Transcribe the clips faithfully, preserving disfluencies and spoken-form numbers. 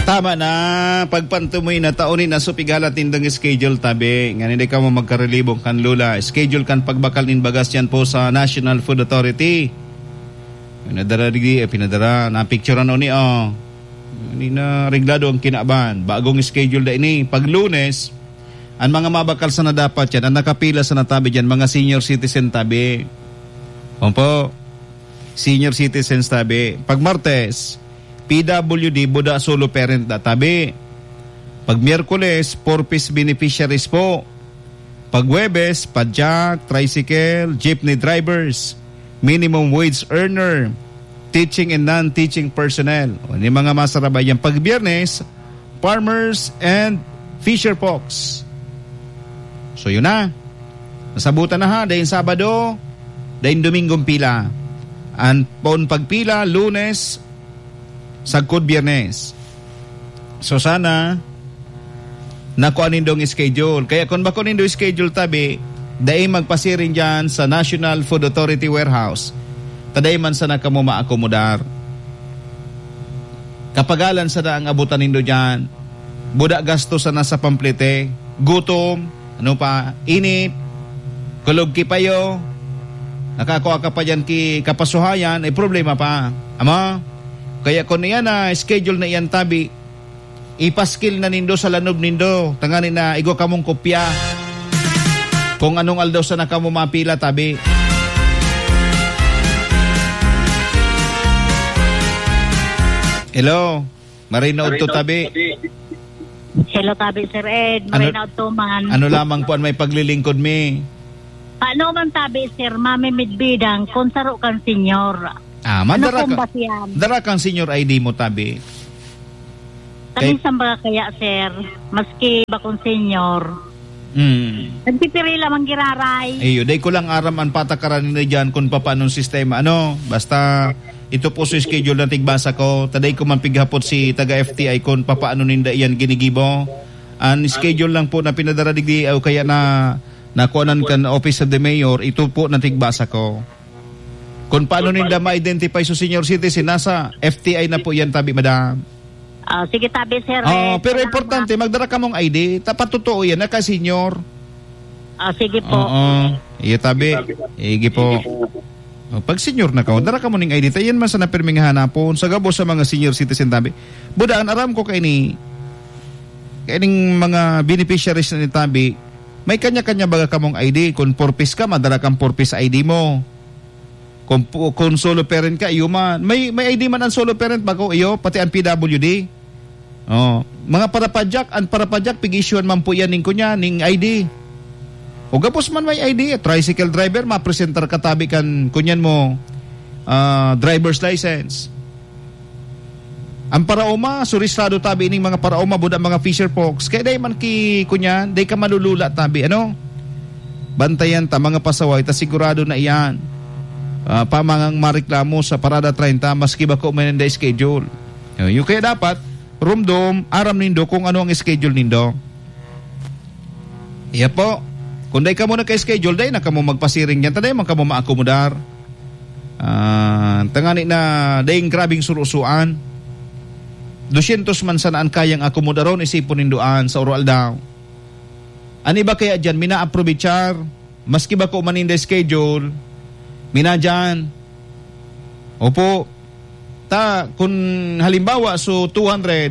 Tama na, pagpantumoy na taonin na supigalat nindang schedule tabi. Nga hindi ka mo magkarelibong kan lula. Schedule kan pagbakal nin bagas yan po sa National Food Authority. Pinadara di, eh, pinadara, na-picturean o ni, oh. Hindi na reglado ang kinaban. Bagong schedule na ini. Pag Lunes, ang mga mabakal sa na dapat yan, ang nakapila sa natabi dyan, mga senior citizen tabi. Opo, senior citizens tabi. Pag Martes, P W D, Buda Solo Parent na tabi. Pag Miyerkules, four-piece beneficiaries po. Pag Huwebes, Padjak, Tricycle, Jeepney Drivers, Minimum Wage Earner, Teaching and Non-Teaching Personnel. O, yung mga masarabay yan. Pag Biyernes, Farmers and Fisher Folks. So yun na. Nasabutan na ha. Dahil Sabado, dahil Domingong pila. Ang pon pagpila, Lunes, sagkod Biyernes. So sana nakuha nindong schedule. Kaya kung bako nindong schedule tabi, dahil magpasiring dyan sa National Food Authority Warehouse, taday man sana ka mo maakomodar. Kapagalan sana ang abutan nindo dyan, buda gasto sana sa pamplete, gutom, ano pa, init, kulog kipayo, nakakuha ka pa dyan ki kapasuhayan, ay problema pa. Ama? Kaya kung iyan na schedule na iyan tabi, ipaskil na nindo sa lanob nindo. Tanganin na igo kamong kopya. Kung anong aldaw sa nakamo mapila tabi. Hello, Marinaud to tabi. Hello tabi Sir Ed, Marinaud to man. Ano lamang po ang may paglilingkod mi? Ano man tabi Sir, mami midbidang kung saro kang senyor. Ah, madara ano ka, dara kang senior I D mo tabi. Kanisan ba kaya sir, maski bakong senior. Hmm. Nagpipirila mang giraray. Ayo, day ko lang aram ang patakaran nila dyan kung paano sistema. Ano, basta ito po sa schedule na tigbasa ko. Taday ko man pighapot si taga F T I kung paano ninda iyan ginigibo. Ang schedule lang po na pinadara digdi o kaya na nakuanan kan Office of the Mayor, ito po na tigbasa ko. Kung paano ninda ma-identify sa senior citizen, nasa F T I na po yan tabi, madam. Uh, sige tabi, sir. Oh, eh, pero importante, magdara ka mong I D. Tapat totoo yan, naka-senior. Uh, sige po. Oo, iyo tabi. Igi po. Oh, pag senior na ka, dara ka mo ning I D. Tayan man sa napirming hanapon. Sa gabo sa mga senior citizen tabi. Budaan, aram ko kay ni kaining mga beneficiaries na ni tabi, may kanya-kanya baga ka mong I D. Kung four-piece ka, madara kang four-piece I D mo. Kung, kung solo parent ka, iyo man. May, may I D man ang solo parent bago iyo, pati ang P W D. Oh, mga parapadyak, ang parapadyak, pig-issuean man po yan ning kunya, ning I D. O gapos man may I D, tricycle driver, ma-presentar katabi kan kunyan mo, uh, driver's license. Ang paraoma, surisado tabi ning mga paraoma, buda mga fisher folks. Kaya day man ki kunyan, day ka malulula tabi, ano? Bantayan ta, mga pasaway, ta sigurado na iyan. Uh, pamangang mareklamo sa Parada thirty maski ba ko may nanda schedule. Uh, yung kaya dapat, rumdom, aram nindo kung ano ang schedule nindo. Iya po. Kung day ka mo na ka-schedule, day na ka mo magpasiring yan, taday man ka mo maakomodar. Uh, tangani na daying grabing surusuan. Dosyentos man sanaan kayang akomodaron, isipon nindoan sa oral daw. Ani ba kaya dyan, mina-approbichar, maski ba ko maninda schedule, mina dyan. Opo, ta, kung halimbawa so two hundred,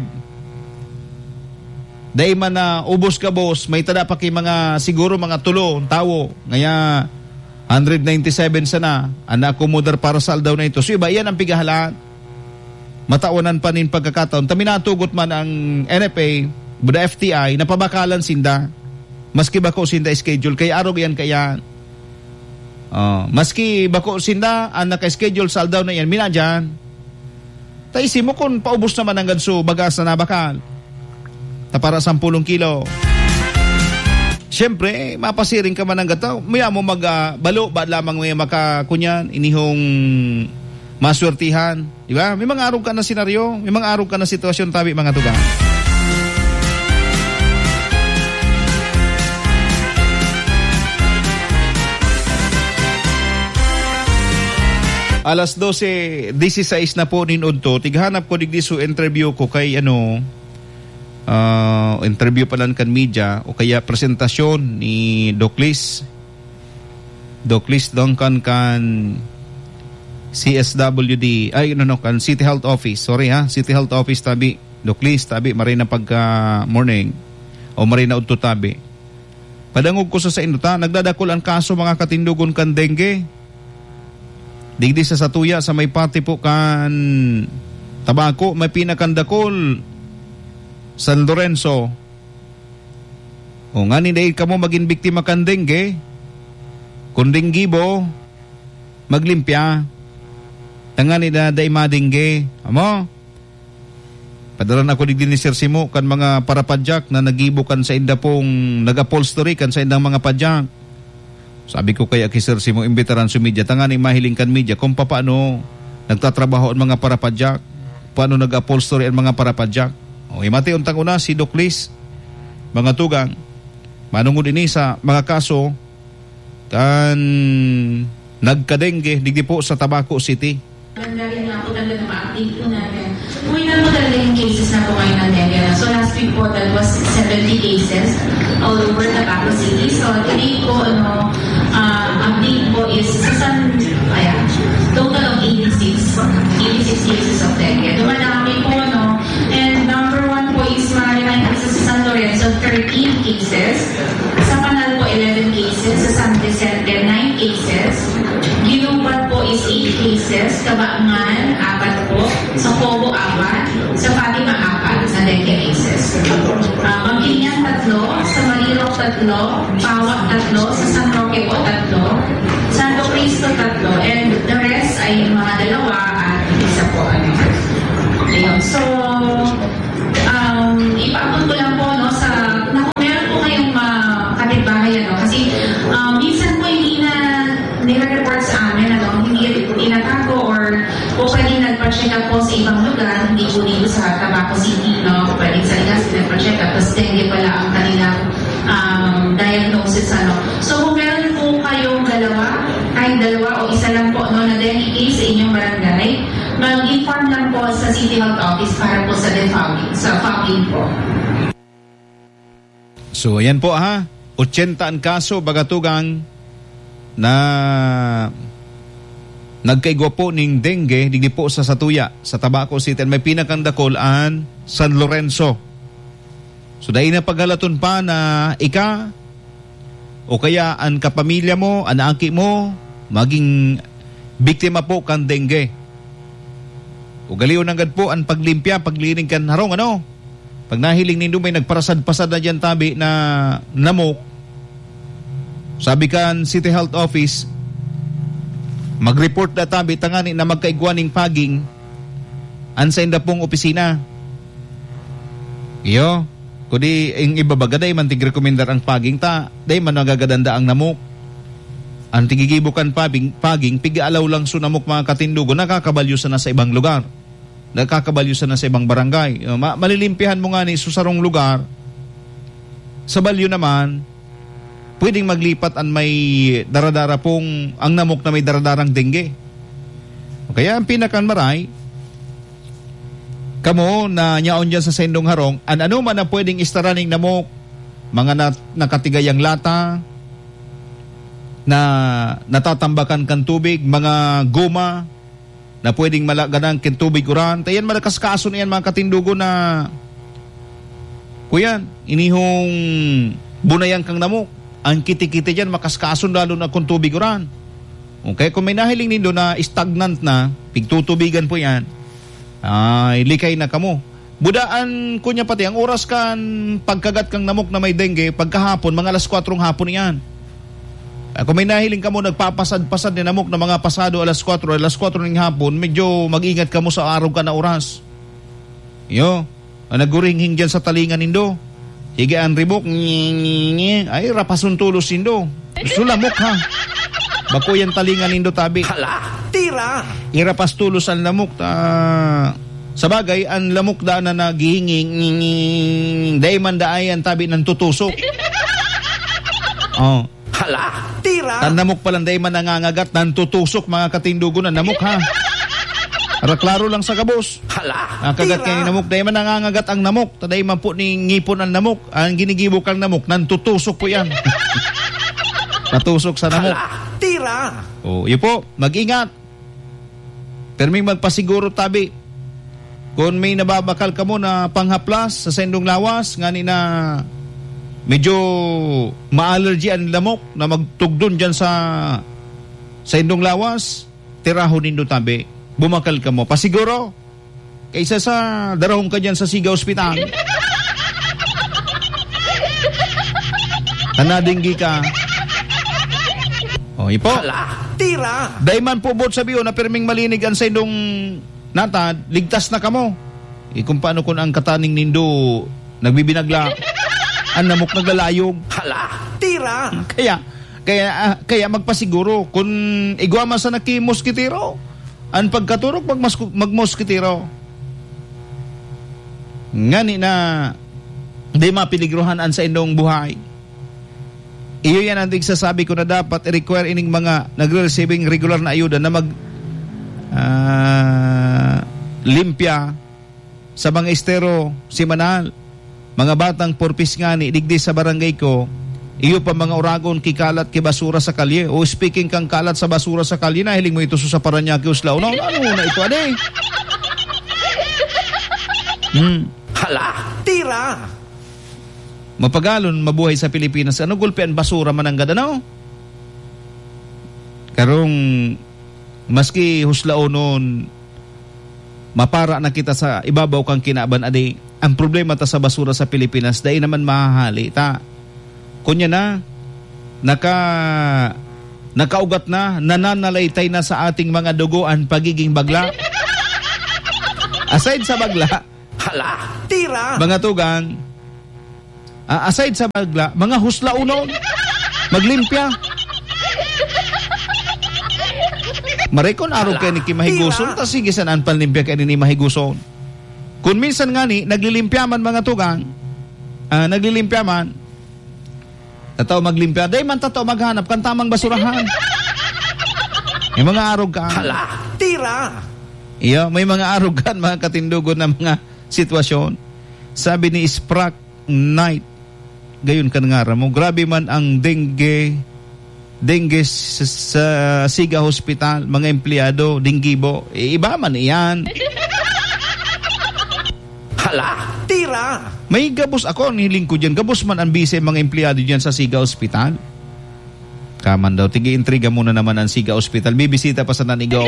dahil man na ubos ka boss, may tada pa kay mga siguro mga tulo, tawo, ngaya one ninety-seven sana, ana akomodar para sa aldaw na ito. So iba, yan ang pigahalaan. Matawanan pa nin pagkakataon. Taminatugot man ang N F A, buda F T I, napabakalan sinda. Maski bako sinda schedule, kaya araw yan kaya. Uh, maski bako sinda ang naka-schedule sa aldaw na yan, mina dyan. Taisi mo kung paubos naman ang ganso bagas na nabakal. Ta para sampulong kilo. Siyempre, mapasiring ka man ng gataw. Maya mo magbalo, uh, ba lamang may makakunyan, inihong maswertihan. Diba? May mga araw ka na senaryo, may mga araw ka na sitwasyon tabi mga tuga. Alas twelve sixteen na po ninudto, tighanap ko digdi so interview ko kay ano, uh, interview pa lang kan media o kaya presentasyon ni Doc Liz. Doc Liz Duncan kan C S W D, ay no no, kan City Health Office. Sorry ha, City Health Office tabi. Doc Liz tabi, maray na pagka morning o maray na udto tabi. Padangog ko sa sa inuta, nagdadakol ang kaso mga katindugon kan dengue. Digdi sa Satuya sa may pati po kan Tabako, may pinakandakol San Lorenzo. O nga ni dahil ka mo maging biktima kan dengue, kunding gibo, maglimpya. Tanga ni na day madingge. Amo? Padaran ako digdi ni Sir Simo kan mga parapadyak na nagibo kan sa inda pong nag-upholstery kan sa indang mga padyak. Sabi ko kaya kay Sir Simo, imbitaran sa media, tanga ni mahiling kan media kung paano nagtatrabaho ang mga parapadyak, paano nag-upholstery ang mga parapadyak. O imati untang una si Doc Liz, mga tugang, manungod ini sa mga kaso kan nagkadengge digdi po sa Tabaco City. Ganda rin nga po talaga ma-update po natin. Uwi na po talaga yung cases na po ngayon ng dengue. So last week po, that was seventy cases all over Tabaco City. So today po, ano, uh, update po is sa San, ayan, total of eighty-six. eighty-six cases of dengue. Dumadami po, no? And number one po is maraming cases sa San Lorenzo, thirteen cases. Sa Panal po, eleven cases. Sa San Vicente, nine cases. Ginubat po is eight cases. Kabaangan, apat po. Sa Pobo, apat. Sa Fatima, apat na dengue cases. Uh, Magkinyan, tatlo. Sa Marilok, tatlo. Pawak, tatlo. Sa San Roque po, tatlo. Santo Cristo, tatlo. And the rest ay mga dalawa at isa po. Ano. Ayun. So, um, ipaabot ko lang po, no, sa, naku, meron po kayong uh, kapitbahay, ano, kasi um, minsan po hindi na nire-report sa amin, ano, hindi tinatago or o pwede nagpa-check up po sa ibang lugar, hindi po dito sa Tabaco City, no, pwede sa Legazpi nagpa-check up, tapos dengue pala ang kanilang um, diagnosis, ano. So, kung meron po kayong dalawa, kahit dalawa o isa lang po, no, na dengue case sa inyong barangay, mag-inform lang po sa City Health Office para po sa defogging, sa fogging po. So, ayan po ha, eighty ang kaso, bagatugang na nagkaigwa po ning dengue digdi po sa Satuya sa Tabaco City. May pinakandakol an San Lorenzo. So dahil na paghalaton pa na ika o kaya ang kapamilya mo, ang aki mo maging biktima po kan dengue. O galiw nangad po ang paglimpya, paglining kan harong, ano, pag nahiling nindo may nagparasad-pasad na dyan tabi na namok. Sabi kan City Health Office, mag-report na tabi tangani na magkaigwaning paging ansa inda pong opisina. Iyo, kudi ang ibabaga day man tig-recommendar ang paging ta, day man nagagadanda ang namok. Ang tigigibukan paging, paging pigaalaw lang so namok mga katindugo, nakakabalyo sa na sa ibang lugar. Nakakabalyo sa na sa ibang barangay. Ma- malilimpihan mo nga ni susarong lugar. Sa balyo naman, pwedeng maglipat ang may daradara pong ang namok na may daradarang dengue. Kaya ang pinakanmaray, kamo na nyaon dyan sa sendong harong, an ano man na pwedeng istaraning namok, mga na, nakatigayang lata, na natatambakan kan tubig, mga goma, na pwedeng malaganang kin tubig uran, tayan malakas kaso na yan mga katindugo na, kuyan, inihong bunayang kang namok, ang kiti-kiti dyan, makaskason lalo na kung tubig uran. Okay, kung may nahiling nindo na stagnant na, pigtutubigan po yan, ay likay na kamo. Budaan ko niya pati, ang oras kan pagkagat kang namok na may dengue, pagkahapon, mga alas kwatro hapon yan. Kung may nahiling ka mo, nagpapasad-pasad ni namok na mga pasado alas kwatro, alas kwatro ng hapon, medyo mag-ingat ka mo sa araw ka na oras. Yo, naguringhing dyan sa talingan nindo. Sige ang ribok, ay rapasun tulos nindo. Sulamok ha. Bako yan talingan nindo tabi. Hala, tira. Irapas tulos ang lamok. Ta... Sa bagay, ang lamok daan na naghihinging, dahi man daayan tabi ng tutusok. Oh. Hala, tira. Tan namok palang dahi man nangangagat ng tutusok mga katindugo na namok ha. Para klaro lang sa kabos. Hala, Ang kagat kay namok, dahil man nangangagat ang namok, taday man po ni ngipon ang namok, ang ginigibok ang namok, nantutusok po yan. Natusok sa namok. Hala, tira. O, yun po, mag-ingat. Pero may magpasiguro tabi. Kung may nababakal ka mo na panghaplas sa sendong lawas, nga ni na medyo ma-allergy ang lamok na magtugdon dyan sa sendong lawas, tirahon nindo tabi. Bumakal ka mo. Pasiguro. Kaysa sa darahong ka dyan sa Siga Hospital. Tanadinggi ka. O, ipo. Hala, tira. Dayman po bot sabiyo na pirming malinig ang sendong natad, ligtas na kamo. E kung paano kung ang kataning nindo nagbibinagla, ang namok naglalayog. Hala, tira. Kaya, kaya, ah, kaya magpasiguro kung igwama sa naki-moskitero, ang pagkaturok mag-moskitero. Ngani na di mapiligrohan an sa indong buhay. Iyo yan ang sasabi ko na dapat i-require ining mga nagre-receiving regular na ayuda na mag uh, limpya sa mga estero simanal. Mga batang purpis nga ni digdi sa barangay ko, iyo pa mga uragon kikalat ki basura sa kalye. O speaking kang kalat sa basura sa kalye, na hiling mo ito sa Paranaque Uslao. No, ano na ito ade? Hmm. Hala, tira. Mapagalon mabuhay sa Pilipinas. Ano gulpian basura man ang gadanaw? Karong maski huslao nun mapara na kita sa ibabaw kang kinaban adi. Ang problema ta sa basura sa Pilipinas dahil naman mahahali ta. Kunya na naka nakaugat na, nananalaytay na sa ating mga dugo ang pagiging bagla. Aside sa bagla, hala, tira. mga tugang, Uh, aside sa bagla, mga huslaunon, maglimpya. Marekon araw kayo ni Kimahiguson, tas sige sanaan panlimpya kayo ni Mahiguson. Kung minsan nga ni, naglilimpya man mga tugang, uh, naglilimpya man, tataw maglimpya, day man tataw maghanap kan tamang basurahan. May mga arog ka. Hala, tira. Iyo, may mga arogan, mga katindugon na mga sitwasyon. Sabi ni Sprack Knight, gayon kan nga mo, grabe man ang dengue dengue sa, sa Siga Hospital, mga empleyado, dinggibo, e, iba man iyan. Hala, tira. May gabos ako, nihiling ko dyan, gabos man ang bise mga empleyado dyan sa Siga Hospital. Kaman daw, tigi-intriga muna naman ang Siga Hospital, bibisita pa sa Nanigaw.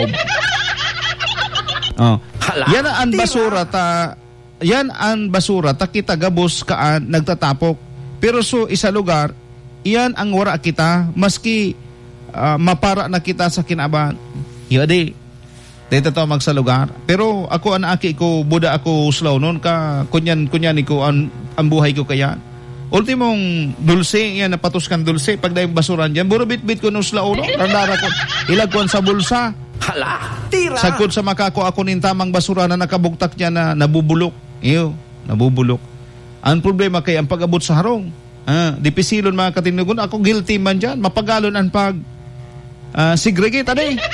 Oh. Hala, yan ang basura ta, yan ang basura ta kita gabos kaan nagtatapok. Pero so isa lugar, iyan ang wara kita maski uh, mapara na kita sa kinaban. Yadi. Dito to mag sa lugar. Pero ako ang aki ko buda ako slow noon ka kunyan kunyan ko ang, ang buhay ko kaya. Ultimong dulce yan napatuskan dulce pag dayong basuran diyan. Buro bit-bit ko no slow no. Randara ko ilagkuan sa bulsa. Hala, tira. Sagkod sa makako ako nin tamang basura na nakabuktak niya na nabubulok. Iyo, nabubulok. Ang problema kay ang pag-abot sa harong. Ah, dipisilon mga katinugon. Ako guilty man dyan. Mapagalon ang pag uh, segregate. Ano eh?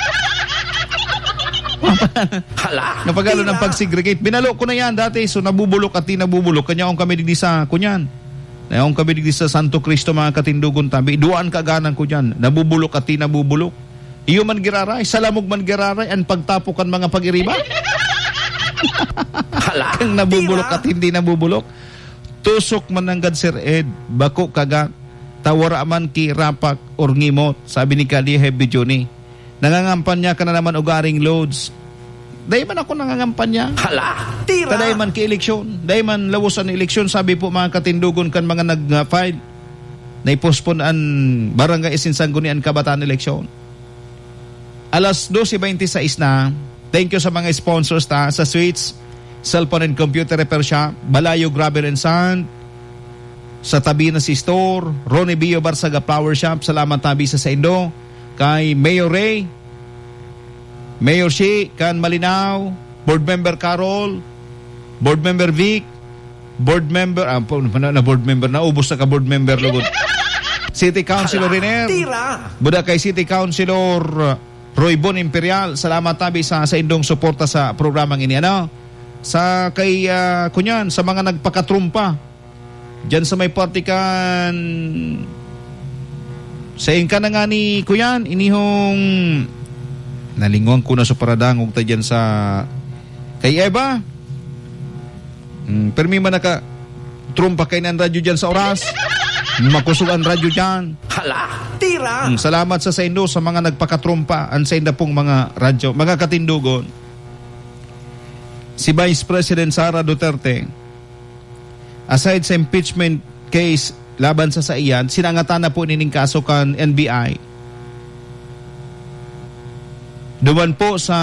Hala, napagalon ang pag-segregate. Binalo ko na yan dati. So nabubulok at di nabubulok. Kanya akong kami digdi sa kunyan. Akong kami digdi sa Santo Cristo mga katindugon tabi. Duaan kaganan ko dyan. Nabubulok at di nabubulok. Iyo man giraray. Salamog man giraray. Ang pagtapukan mga pag-iriba. Hala, kang nabubulok at hindi nabubulok. Tusok man ng God Sir Ed, bako kagat, tawara man ki rapak or ngimot, sabi ni Kali Heavy Johnny. Nangangampan niya ka na naman ugaring loads. Dahi man ako nangangampan niya. Hala, tira. Dahi man ki eleksyon, dahi man lawasan eleksyon, sabi po mga katindugon kan mga nag-file. Naipospon ang barangay Isinsanggunian Kabataan eleksyon. Alas twelve twenty-six na, thank you sa mga sponsors ta, sa Sweets, Cellphone and Computer Repair Shop, Balayo Gravel and Sand, sa tabi na si Store, Ronnie Bio Barsaga Flower Shop, salamat tabi sa Indo, kay Mayor Ray, Mayor Shi, kan Malinaw, Board Member Carol, Board Member Vic, Board Member, ah, na Board Member, naubos na ka Board Member, lugod. City Councilor Riner, tira. buda kay City Councilor Roy Bon Imperial, salamat tabi sa sa indong suporta sa programang ini. Ano? Sa kay uh, kunyan, sa mga nagpakatrumpa diyan sa may partikan sa inka na nga ni kuyan, inihong nalingwang ko na sa paradangog ta diyan sa kay Eva. Hmm, permi man naka trumpa kay nan radyo diyan sa oras. Makusog ang radyo dyan. Hala, tira. Mm, salamat sa sa indo sa mga nagpakatrumpa ang sa inda pong mga radyo. Mga katindugon, si Vice President Sara Duterte, aside sa impeachment case laban sa sa iyan, sinangatan na po nining kaso kan N B I. Duman po sa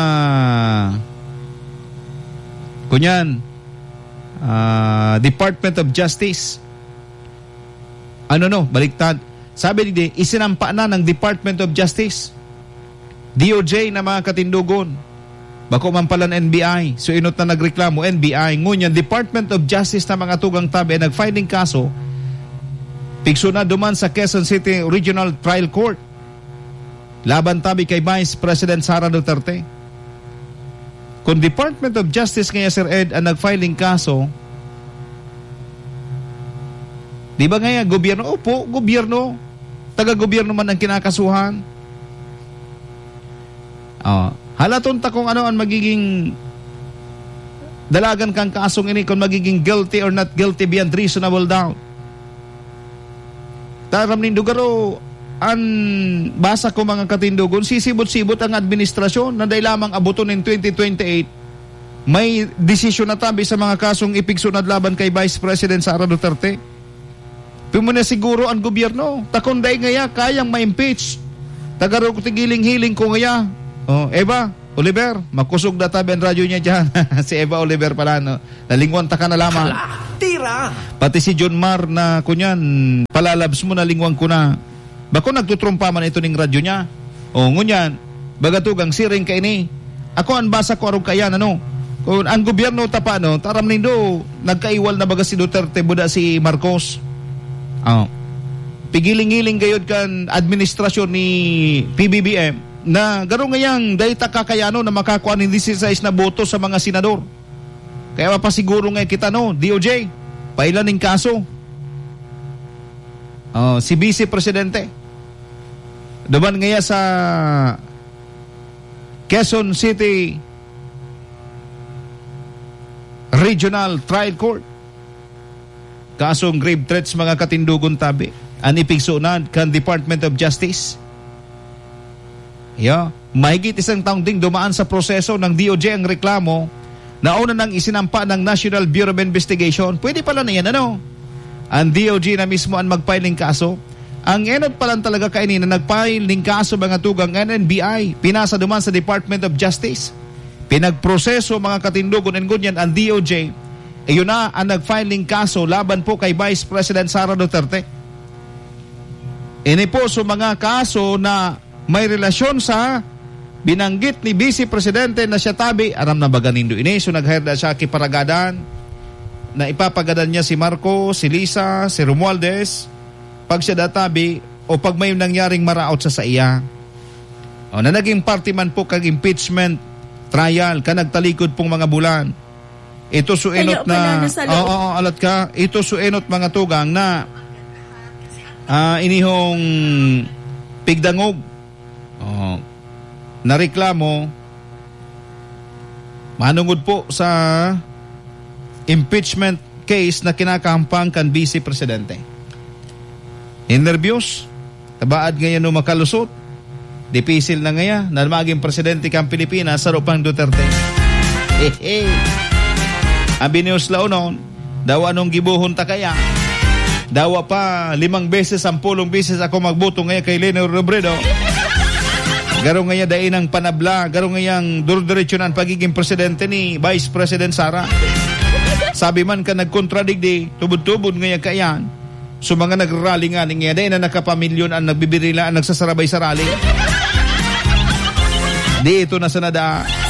kunyan, uh, Department of Justice. Ano no, baliktad. Sabi ni isinampa na ng Department of Justice, D O J na mga katindugon. Bako man pala ng N B I. So inot na nagreklamo, N B I. Ngunyan, Department of Justice na mga tugang tabi nag-filing kaso. Pikso na duman sa Quezon City Regional Trial Court. Laban tabi kay Vice President Sara Duterte. Kung Department of Justice kaya Sir Ed ang nag-filing kaso, di ba nga gobyerno? Opo, gobyerno. Taga-gobyerno man ang kinakasuhan. Oh, halaton ta kung ano ang magiging dalagan kang kasong ini, kung magiging guilty or not guilty beyond reasonable doubt. Taram nindo garo an basa ko mga katindugon, sisibot-sibot ang administrasyon na dahil lamang abuton in twenty twenty-eight. May desisyon na tabi sa mga kasong ipigsunad laban kay Vice President Sara Duterte. Pumuna siguro ang gobyerno. Takonday ngaya kayang ma-impeach. Tagaro ko tigiling-hiling ko ngaya. Oh, Eva, Oliver, makusog na tabi ang radyo niya dyan. Si Eva Oliver pala, no? Nalingwan ta ka na lamang. Hala, tira. Pati si John Mar na kunyan, palalabs mo nalingwan ko na. Bako nagtutrumpa man ito ning radyo niya. O ngunyan, bagatugang siring ka ini. Ako ang basa ko arong kayan, ano? Kung ang gobyerno tapa, no? Taram nindo, nagkaiwal na baga si Duterte, buda si Marcos. Oh. Pigiling-giling gayod kan administrasyon ni P B B M na garo ngayang dayta kakayano na makakuha ng sixteen na boto sa mga senador. Kaya mapasiguro nga kita, no, D O J, pailan ng kaso. Oh, si Vice Presidente. Duman ngaya sa Quezon City Regional Trial Court. Kasong grave threats mga katindugon tabi. Ani pigsunan kan Department of Justice. Yeah. Mahigit isang taong ding dumaan sa proseso ng D O J ang reklamo na una nang isinampa ng National Bureau of Investigation. Pwede pala na yan, ano? Ang D O J na mismo ang mag-filing kaso. Ang enot pa lang talaga kainin na nag-filing kaso mga tugang N B I. Pinasa duman sa Department of Justice. Pinagproseso mga katindugon and gunyan ang D O J. Iyon na ang nag-filing kaso laban po kay Vice President Sara Duterte. Ini po sa mga kaso na may relasyon sa binanggit ni Vice Presidente na siya tabi, aram na baga nindo ini, so nag-hire siya kiparagadan na ipapagadan niya si Marco, si Lisa, si Romualdez, pag siya databi o pag may nangyaring maraot sa sa iya. O na naging party man po kag impeachment trial, ka nagtalikod pong mga bulan. Ito suenot na, oo, oh, oh, alat ka, ito suenot mga tugang na uh, inihong pigdangog, oh, na reklamo, manungod po sa impeachment case na kinakahampang kan Vice Presidente. Nervyos, tabaad ngayon no makalusot, dipisil na ngayon na maging presidente kang Pilipinas sa rupang Duterte. Hehe. Abi news launon, daw anong gibuhon ta kaya? Dawa pa limang beses, sampulong beses ako magboto ngayon kay Lene Robredo. Garo ngayon dain ang panabla, garo ngayang durdiretso ng pagiging presidente ni Vice President Sara. Sabi man ka nagkontradigdi, tubod-tubod ngayon kayan. So mga nagrally nga ngayon, dain na nakapamilyon ang nagbibirila, ang nagsasarabay sa rally. Di ito na sa nada.